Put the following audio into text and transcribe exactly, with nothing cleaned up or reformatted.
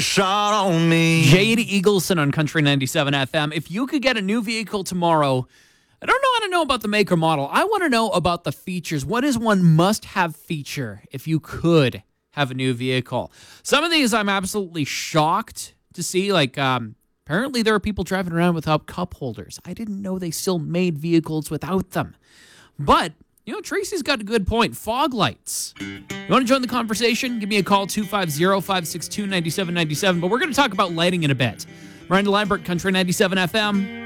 Shot on me. Jade Eagleson on Country ninety-seven F M. If you could get a new vehicle tomorrow, I don't know want to know about the make or model. I want to know about the features. What is one must-have feature if you could have a new vehicle? Some of these I'm absolutely shocked to see. Like, um, apparently there are people driving around without cup holders. I didn't know they still made vehicles without them. But, you know, Tracy's got a good point. Fog lights. You want to join the conversation? Give me a call, two five zero, five six two, nine seven nine seven. But we're going to talk about lighting in a bit. Miranda Lambert, Country ninety-seven F M.